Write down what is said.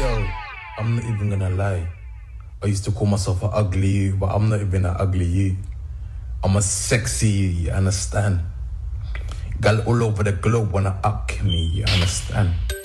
Yo, I'm not even gonna lie. I used to call myself an ugly you, but I'm not even an ugly you. I'm a sexy you, you understand? Gal all over the globe wanna up me, you understand?